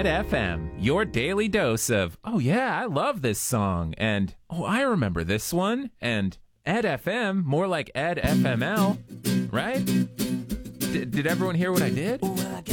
Ed FM, your daily dose of, oh yeah, I love this song, and oh, I remember this one, and Ed FM, more like Ed FML, right? Did everyone hear what I did?